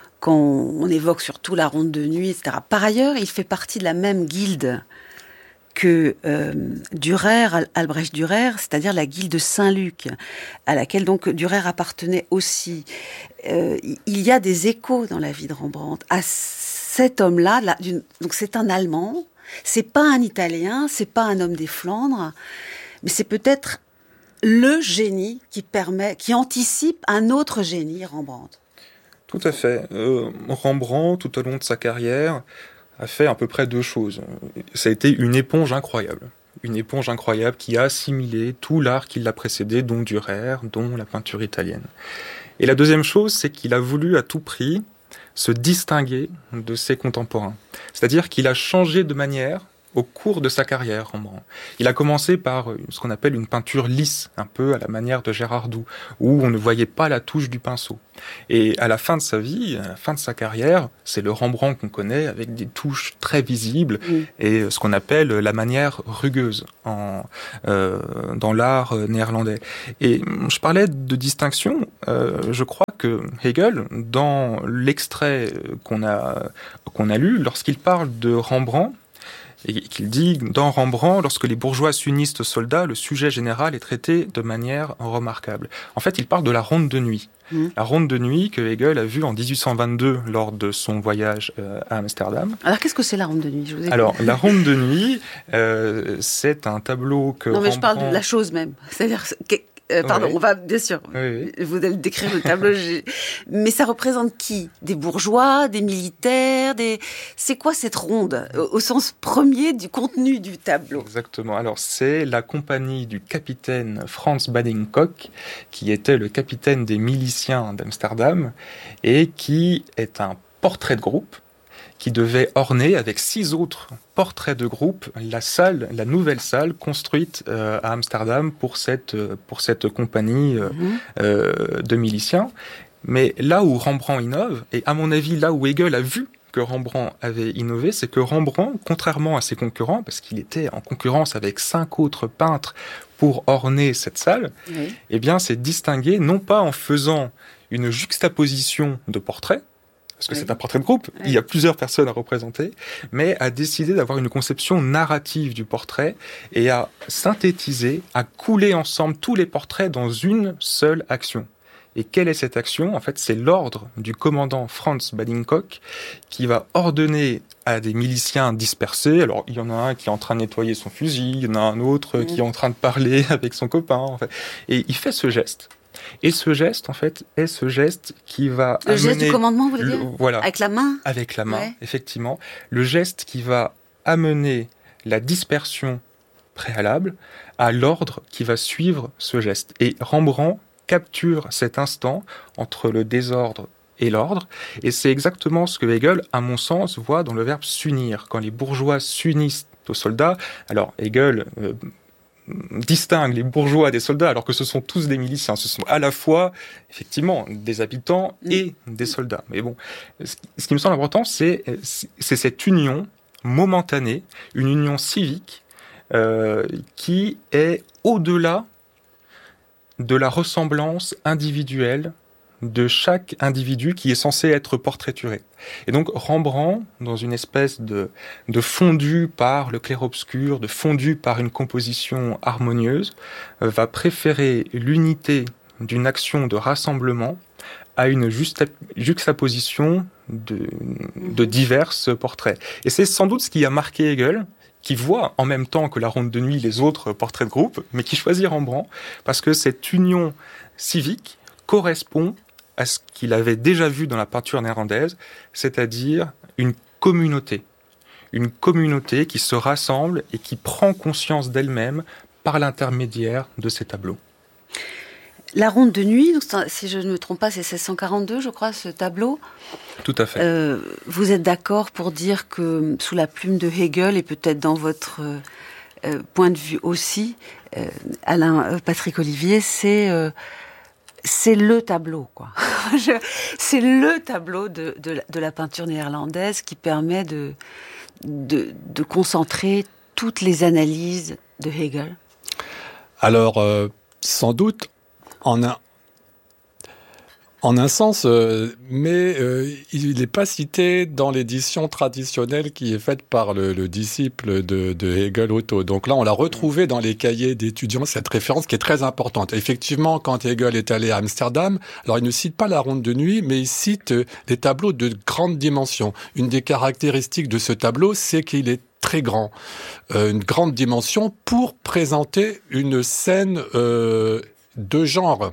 on évoque surtout la ronde de nuit, etc. Par ailleurs, il fait partie de la même guilde que Albrecht Dürer, c'est-à-dire la guilde de Saint-Luc, à laquelle donc Dürer appartenait aussi, il y a des échos dans la vie de Rembrandt à cet homme-là. Donc c'est un Allemand, c'est pas un Italien, c'est pas un homme des Flandres, mais c'est peut-être le génie qui anticipe un autre génie, Rembrandt. Tout à fait. Rembrandt, tout au long de sa carrière, a fait à peu près deux choses. Ça a été une éponge incroyable. Une éponge incroyable qui a assimilé tout l'art qui l'a précédé, dont Dürer, dont la peinture italienne. Et la deuxième chose, c'est qu'il a voulu à tout prix se distinguer de ses contemporains. C'est-à-dire qu'il a changé de manière au cours de sa carrière, Rembrandt. Il a commencé par ce qu'on appelle une peinture lisse, un peu à la manière de Gérard Doux, où on ne voyait pas la touche du pinceau. Et à la fin de sa vie, à la fin de sa carrière, c'est le Rembrandt qu'on connaît avec des touches très visibles et ce qu'on appelle la manière rugueuse dans l'art néerlandais. Et je parlais de distinction, je crois que Hegel, dans l'extrait qu'on a lu, lorsqu'il parle de Rembrandt, et qu'il dit, dans Rembrandt, lorsque les bourgeois s'unissent aux soldats, le sujet général est traité de manière remarquable. En fait, il parle de la ronde de nuit. La ronde de nuit que Hegel a vue en 1822 lors de son voyage à Amsterdam. Alors, qu'est-ce que c'est la ronde de nuit ? Alors, la ronde de nuit, c'est un tableau que Non, mais Rembrandt... je parle de la chose même. C'est-à-dire... pardon, on va, bien sûr, vous allez décrire le tableau, mais ça représente qui ? Des bourgeois, des militaires, c'est quoi cette ronde, au sens premier du contenu du tableau ? Exactement, alors c'est la compagnie du capitaine Franz Baddingcock, qui était le capitaine des miliciens d'Amsterdam, et qui est un portrait de groupe, qui devait orner avec 6 autres portraits de groupe la nouvelle salle construite à Amsterdam pour cette compagnie de miliciens. Mais là où Rembrandt innove, et à mon avis là où Hegel a vu que Rembrandt avait innové, c'est que Rembrandt, contrairement à ses concurrents, parce qu'il était en concurrence avec 5 autres peintres pour orner cette salle, eh bien s'est distingué non pas en faisant une juxtaposition de portraits, parce que c'est un portrait de groupe, il y a plusieurs personnes à représenter, mais a décidé d'avoir une conception narrative du portrait et à synthétiser, à couler ensemble tous les portraits dans une seule action. Et quelle est cette action ? En fait, c'est l'ordre du commandant Franz Baddingcock qui va ordonner à des miliciens dispersés. Alors, il y en a un qui est en train de nettoyer son fusil, il y en a un autre qui est en train de parler avec son copain. En fait. Et il fait ce geste. Et ce geste, en fait, est ce geste qui va amener... Le geste du commandement, vous voulez dire ? Voilà. Avec la main ? Avec la main, effectivement. Le geste qui va amener la dispersion préalable à l'ordre qui va suivre ce geste. Et Rembrandt capture cet instant entre le désordre et l'ordre, et c'est exactement ce que Hegel, à mon sens, voit dans le verbe s'unir. Quand les bourgeois s'unissent aux soldats, alors Hegel... distingue les bourgeois des soldats alors que ce sont tous des miliciens. Ce sont à la fois, effectivement, des habitants et des soldats. Mais bon, ce qui me semble important, c'est cette union momentanée, une union civique qui est au-delà de la ressemblance individuelle de chaque individu qui est censé être portraituré. Et donc Rembrandt, dans une espèce de fondu par le clair-obscur, de fondu par une composition harmonieuse, va préférer l'unité d'une action de rassemblement à une juxtaposition de divers portraits. Et c'est sans doute ce qui a marqué Hegel, qui voit en même temps que la ronde de nuit les autres portraits de groupe, mais qui choisit Rembrandt, parce que cette union civique correspond à ce qu'il avait déjà vu dans la peinture néerlandaise, c'est-à-dire une communauté qui se rassemble et qui prend conscience d'elle-même par l'intermédiaire de ces tableaux. La ronde de nuit, si je ne me trompe pas, c'est 1642, je crois, ce tableau. Tout à fait. Vous êtes d'accord pour dire que sous la plume de Hegel, et peut-être dans votre point de vue aussi, Alain Patrick Olivier, c'est le tableau, quoi. C'est le tableau de la peinture néerlandaise qui permet de concentrer toutes les analyses de Hegel. Alors, sans doute, en En un sens, mais il n'est pas cité dans l'édition traditionnelle qui est faite par le disciple de Hegel, Otto. Donc là, on l'a retrouvé dans les cahiers d'étudiants, cette référence qui est très importante. Effectivement, quand Hegel est allé à Amsterdam, alors il ne cite pas la ronde de nuit, mais il cite des tableaux de grande dimension. Une des caractéristiques de ce tableau, c'est qu'il est très grand, une grande dimension pour présenter une scène de genre.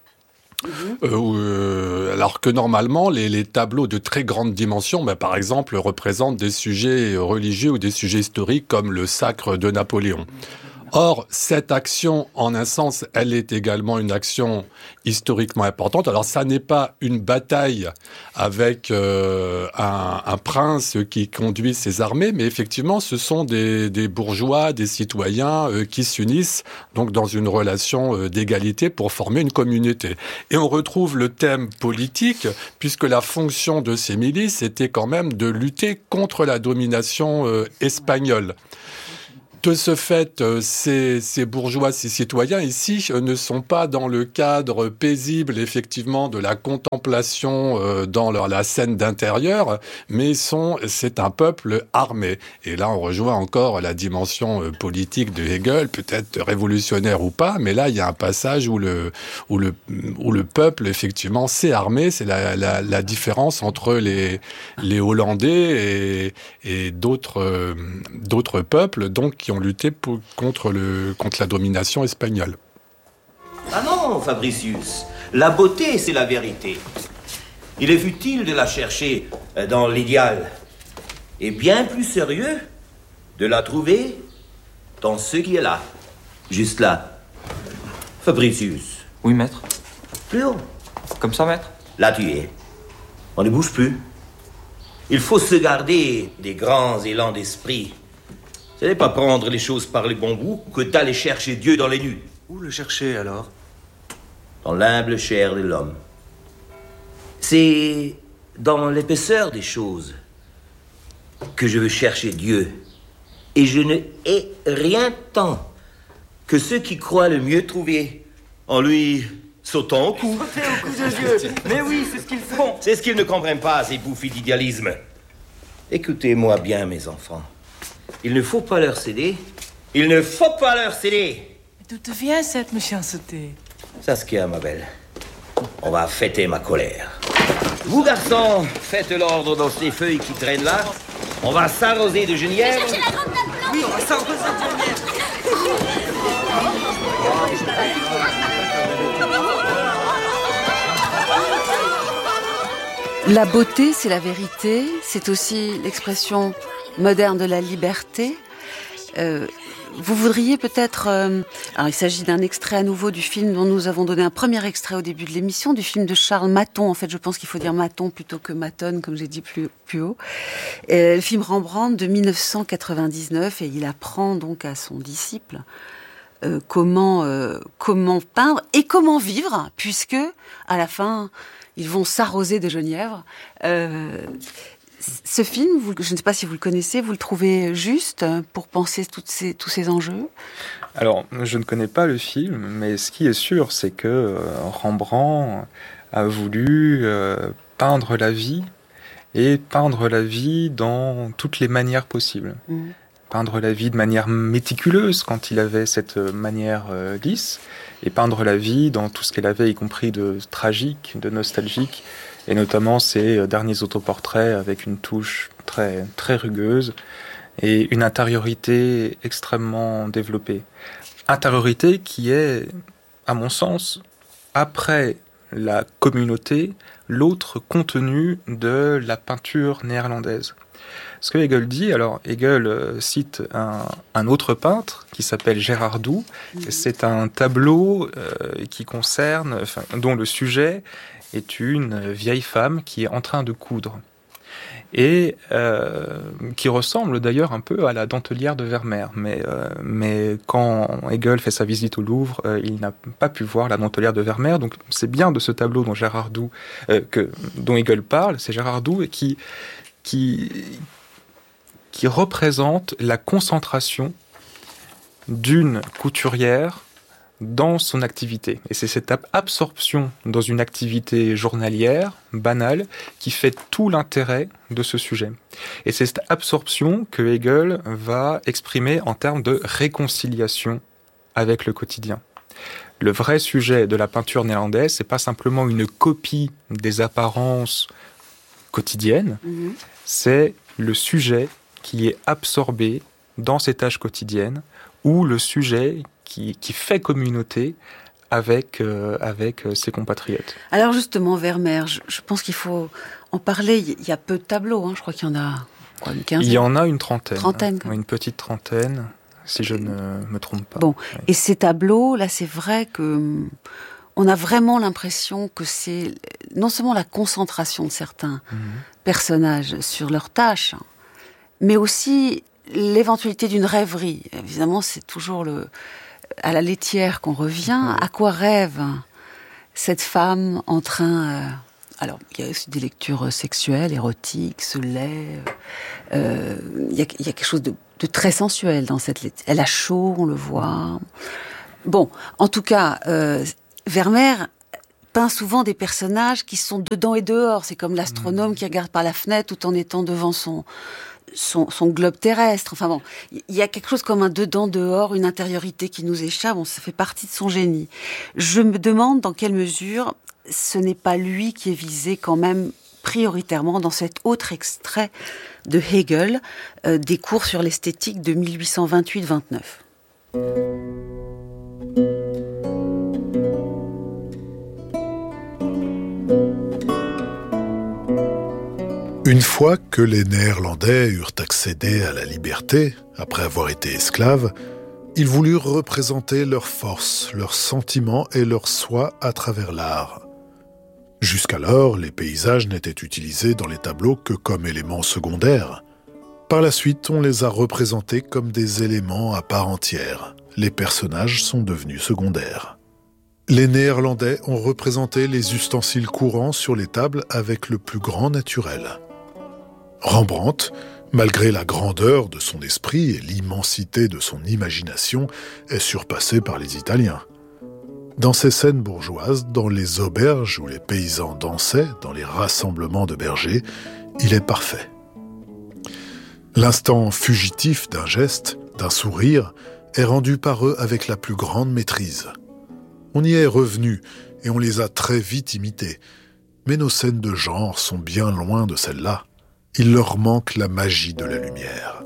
Alors que normalement, les tableaux de très grande dimension, par exemple, représentent des sujets religieux ou des sujets historiques comme le sacre de Napoléon. Or, cette action, en un sens, elle est également une action historiquement importante. Alors, ça n'est pas une bataille avec un prince qui conduit ses armées, mais effectivement, ce sont des bourgeois, des citoyens qui s'unissent donc dans une relation d'égalité pour former une communauté. Et on retrouve le thème politique, puisque la fonction de ces milices était quand même de lutter contre la domination espagnole. De ce fait, ces bourgeois, ces citoyens ici ne sont pas dans le cadre paisible, effectivement, de la contemplation dans la scène d'intérieur, mais c'est un peuple armé. Et là, on rejoint encore la dimension politique de Hegel, peut-être révolutionnaire ou pas, mais là, il y a un passage où le peuple, effectivement, s'est armé. C'est la différence entre les Hollandais et d'autres peuples, donc, qui ont lutté contre la domination espagnole. Ah non, Fabricius, la beauté, c'est la vérité. Il est futile de la chercher dans l'idéal, et bien plus sérieux de la trouver dans ce qui est là, juste là. Fabricius. Oui, maître. Plus haut. Comme ça, maître. Là, tu es. On ne bouge plus. Il faut se garder des grands élans d'esprit. Ce n'est pas prendre les choses par les bons bouts que d'aller chercher Dieu dans les nues. Où le chercher, alors? Dans l'humble chair de l'homme. C'est dans l'épaisseur des choses que je veux chercher Dieu. Et je ne hais rien tant que ceux qui croient le mieux trouver en lui sautant au cou. Sauter au cou de Dieu. Mais oui, c'est ce qu'ils font. C'est ce qu'ils ne comprennent pas, ces bouffis d'idéalisme. Écoutez-moi bien, mes enfants. Il ne faut pas leur céder. Il ne faut pas leur céder. D'où te vient cette méchanceté? Saskia, ma belle, on va fêter ma colère. Vous, garçons, faites l'ordre dans ces feuilles qui traînent là. On va s'arroser de genièvre. Oui, on va s'arroser de genièvre. La beauté, c'est la vérité. C'est aussi l'expression moderne de la liberté. Vous voudriez peut-être... alors, il s'agit d'un extrait à nouveau du film dont nous avons donné un premier extrait au début de l'émission, du film de Charles Maton. En fait, je pense qu'il faut dire Maton plutôt que Maton, comme j'ai dit plus haut. Le film Rembrandt de 1999, et il apprend donc à son disciple comment peindre et comment vivre, puisque, à la fin, ils vont s'arroser de genièvre. Ce film, je ne sais pas si vous le connaissez, vous le trouvez juste pour penser tous ces enjeux? Alors, je ne connais pas le film, mais ce qui est sûr, c'est que Rembrandt a voulu peindre la vie, et peindre la vie dans toutes les manières possibles. Peindre la vie de manière méticuleuse, quand il avait cette manière lisse, et peindre la vie dans tout ce qu'elle avait, y compris de tragique, de nostalgique, et notamment ses derniers autoportraits avec une touche très, très rugueuse et une intériorité extrêmement développée. Intériorité qui est, à mon sens, après la communauté, l'autre contenu de la peinture néerlandaise. Ce que Hegel dit, alors Hegel cite un autre peintre qui s'appelle Gérard Doux. C'est un tableau qui concerne, dont le sujet est une vieille femme qui est en train de coudre et qui ressemble d'ailleurs un peu à la dentelière de Vermeer. Mais quand Hegel fait sa visite au Louvre, il n'a pas pu voir la dentelière de Vermeer. Donc c'est bien de ce tableau dont Gérard Doux, dont Hegel parle, c'est Gérard Doux qui représente la concentration d'une couturière dans son activité. Et c'est cette absorption dans une activité journalière, banale, qui fait tout l'intérêt de ce sujet. Et c'est cette absorption que Hegel va exprimer en termes de réconciliation avec le quotidien. Le vrai sujet de la peinture néerlandaise, c'est pas simplement une copie des apparences quotidiennes, c'est le sujet qui est absorbé dans ces tâches quotidiennes, ou le sujet qui fait communauté avec ses compatriotes. Alors justement, Vermeer, je pense qu'il faut en parler. Il y a peu de tableaux, je crois qu'il y en a une quinzaine. Il y en a une trentaine. Une petite trentaine, si je ne me trompe pas. Bon, oui. Et ces tableaux, là, c'est vrai que on a vraiment l'impression que c'est non seulement la concentration de certains personnages sur leurs tâches, mais aussi l'éventualité d'une rêverie. Évidemment, c'est toujours à la laitière qu'on revient. À quoi rêve cette femme en train... Alors, il y a aussi des lectures sexuelles, érotiques, ce lait. Il y a quelque chose de très sensuel dans cette laitière. Elle a chaud, on le voit. Bon, en tout cas, Vermeer peint souvent des personnages qui sont dedans et dehors. C'est comme l'astronome qui regarde par la fenêtre tout en étant devant son globe terrestre. Enfin bon, il y a quelque chose comme un dedans-dehors, une intériorité qui nous échappe. Bon, ça fait partie de son génie. Je me demande dans quelle mesure ce n'est pas lui qui est visé quand même prioritairement dans cet autre extrait de Hegel, des cours sur l'esthétique de 1828-29. Une fois que les Néerlandais eurent accédé à la liberté, après avoir été esclaves, ils voulurent représenter leur force, leurs sentiments et leur soi à travers l'art. Jusqu'alors, les paysages n'étaient utilisés dans les tableaux que comme éléments secondaires. Par la suite, on les a représentés comme des éléments à part entière. Les personnages sont devenus secondaires. Les Néerlandais ont représenté les ustensiles courants sur les tables avec le plus grand naturel. Rembrandt, malgré la grandeur de son esprit et l'immensité de son imagination, est surpassé par les Italiens. Dans ces scènes bourgeoises, dans les auberges où les paysans dansaient, dans les rassemblements de bergers, il est parfait. L'instant fugitif d'un geste, d'un sourire, est rendu par eux avec la plus grande maîtrise. On y est revenu et on les a très vite imités. Mais nos scènes de genre sont bien loin de celles-là. Il leur manque la magie de la lumière.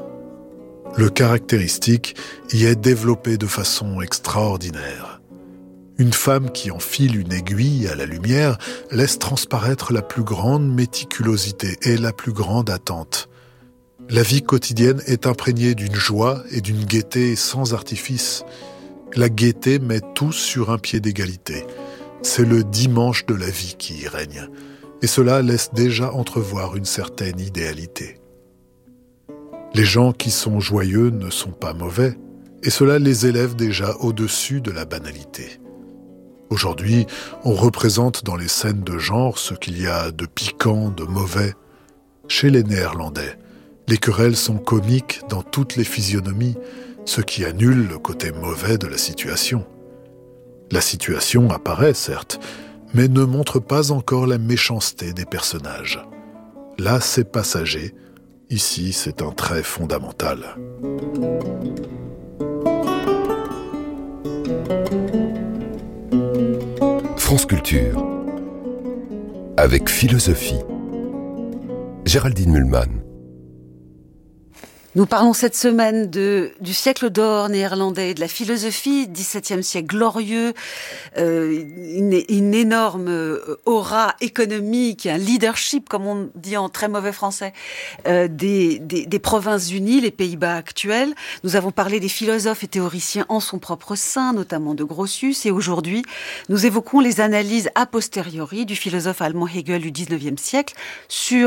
Le caractéristique y est développé de façon extraordinaire. Une femme qui enfile une aiguille à la lumière laisse transparaître la plus grande méticulosité et la plus grande attente. La vie quotidienne est imprégnée d'une joie et d'une gaieté sans artifice. La gaieté met tout sur un pied d'égalité. C'est le dimanche de la vie qui y règne. Et cela laisse déjà entrevoir une certaine idéalité. Les gens qui sont joyeux ne sont pas mauvais, et cela les élève déjà au-dessus de la banalité. Aujourd'hui, on représente dans les scènes de genre ce qu'il y a de piquant, de mauvais. Chez les Néerlandais, les querelles sont comiques dans toutes les physionomies, ce qui annule le côté mauvais de la situation. La situation apparaît, certes, mais ne montre pas encore la méchanceté des personnages. Là, c'est passager. Ici, c'est un trait fondamental. France Culture. Avec philosophie. Géraldine Mühlmann. Nous parlons cette semaine du siècle d'or néerlandais, de la philosophie, 17e siècle glorieux, une énorme aura économique, un leadership, comme on dit en très mauvais français, des Provinces-Unies, les Pays-Bas actuels. Nous avons parlé des philosophes et théoriciens en son propre sein, notamment de Grotius, et aujourd'hui, nous évoquons les analyses a posteriori du philosophe allemand Hegel du 19e siècle sur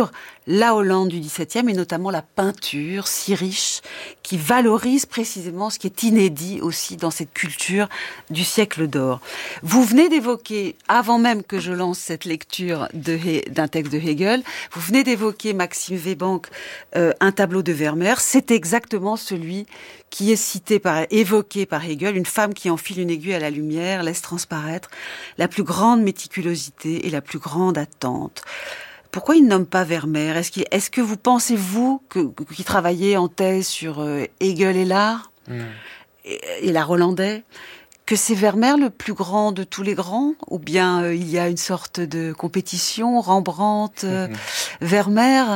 la Hollande du XVIIe et notamment la peinture si riche qui valorise précisément ce qui est inédit aussi dans cette culture du siècle d'or. Vous venez d'évoquer, avant même que je lance cette lecture d'un texte de Hegel, vous venez d'évoquer, Maxime Webank, un tableau de Vermeer. C'est exactement celui qui est évoqué par Hegel, une femme qui enfile une aiguille à la lumière, laisse transparaître la plus grande méticulosité et la plus grande attente. Pourquoi il ne nomme pas Vermeer ? Est-ce que vous pensez, vous, qui travaillez en thèse sur Hegel et l'art, et l'art hollandais, que c'est Vermeer le plus grand de tous les grands ? Ou bien il y a une sorte de compétition, Rembrandt, Vermeer ?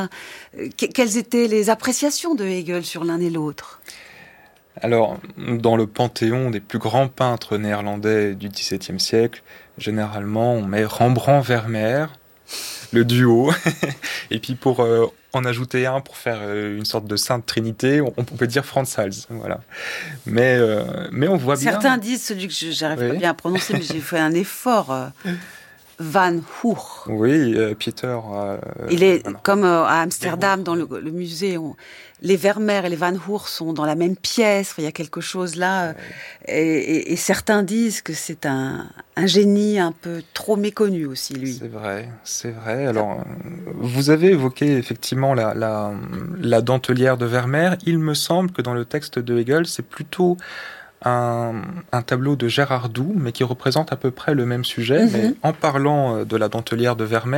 Quelles étaient les appréciations de Hegel sur l'un et l'autre ? Alors, dans le panthéon des plus grands peintres néerlandais du XVIIe siècle, généralement, on met Rembrandt-Vermeer, le duo, et puis pour en ajouter un, pour faire une sorte de sainte trinité, on peut dire Frans Hals, voilà. Mais on voit bien... Certains disent, celui que j'arrive pas bien à prononcer, mais j'ai fait un effort... Van Hoer. Oui, Pieter. Il est comme à Amsterdam, dans le musée, les Vermeer et les Van Hoer sont dans la même pièce. Il y a quelque chose là. Et certains disent que c'est un génie un peu trop méconnu aussi, lui. C'est vrai. Alors, vous avez évoqué effectivement la dentelière de Vermeer. Il me semble que dans le texte de Hegel, c'est plutôt un tableau de Gérard Doux, mais qui représente à peu près le même sujet. Mais en parlant de la dentelière de Vermeer,